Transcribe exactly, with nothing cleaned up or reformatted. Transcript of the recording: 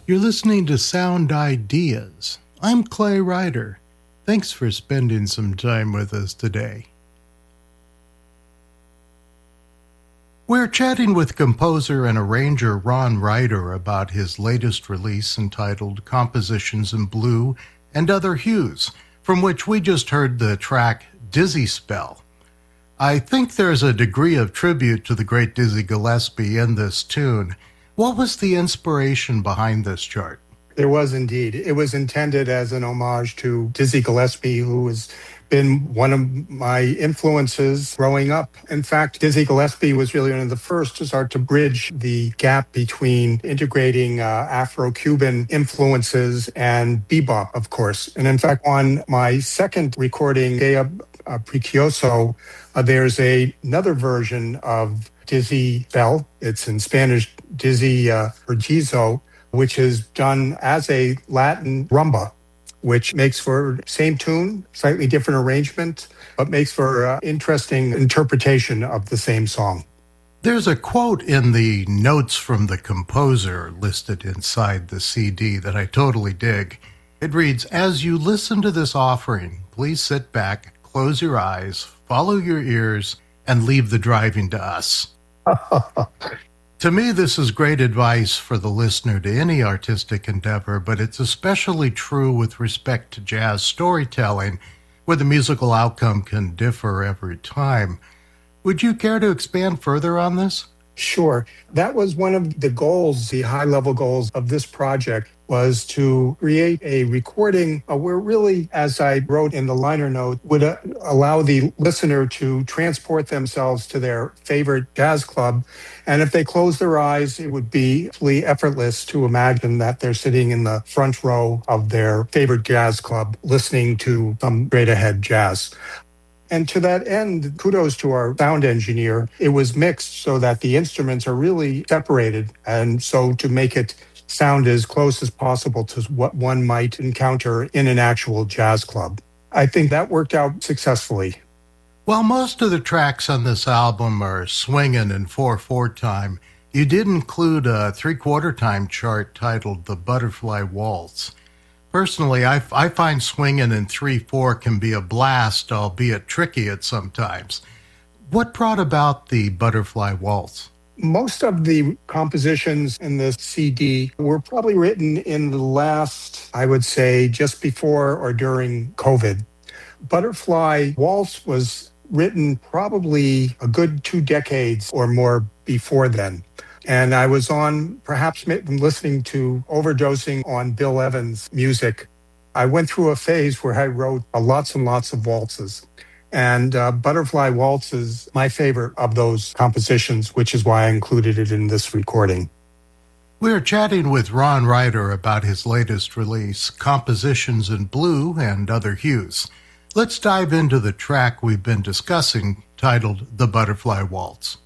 You're listening to Sound Ideas. I'm Clay Ryder. Thanks for spending some time with us today. We're chatting with composer and arranger Ron Ryder about his latest release entitled Compositions in Blue and Other Hues, from which we just heard the track Dizzy Spell. I think there's a degree of tribute to the great Dizzy Gillespie in this tune. What was the inspiration behind this chart? There was indeed. It was intended as an homage to Dizzy Gillespie, who has been one of my influences growing up. In fact, Dizzy Gillespie was really one of the first to start to bridge the gap between integrating uh, Afro-Cuban influences and bebop, of course. And in fact, on my second recording, Gea uh, Precioso, uh, there's a, another version of Dizzy Bell. It's in Spanish, Dizzy uh, Perdizo, which is done as a Latin rumba, which makes for same tune, slightly different arrangement, but makes for uh, interesting interpretation of the same song. There's a quote in the notes from the composer listed inside the C D that I totally dig. It reads, "As you listen to this offering, please sit back, close your eyes, follow your ears, and leave the driving to us." To me, this is great advice for the listener to any artistic endeavor, but it's especially true with respect to jazz storytelling, where the musical outcome can differ every time. Would you care to expand further on this? Sure. That was one of the goals, the high-level goals of this project, was to create a recording uh, where really, as I wrote in the liner note, would uh, allow the listener to transport themselves to their favorite jazz club. And if they close their eyes, it would be absolutely effortless to imagine that they're sitting in the front row of their favorite jazz club listening to some straight ahead jazz. And to that end, kudos to our sound engineer. It was mixed so that the instruments are really separated. And so to make it sound as close as possible to what one might encounter in an actual jazz club. I think that worked out successfully. While most of the tracks on this album are swinging in four four time, you did include a three-quarter time chart titled The Butterfly Waltz. Personally, I, I find swinging in three four can be a blast, albeit tricky at some times. What brought about the Butterfly Waltz? Most of the compositions in this C D were probably written in the last, I would say, just before or during COVID. Butterfly Waltz was written probably a good two decades or more before then. And I was on, perhaps listening to, overdosing on Bill Evans' music. I went through a phase where I wrote lots and lots of waltzes. And uh, Butterfly Waltz is my favorite of those compositions, which is why I included it in this recording. We're chatting with Ron Ryder about his latest release, Compositions in Blue and Other Hues. Let's dive into the track we've been discussing, titled The Butterfly Waltz.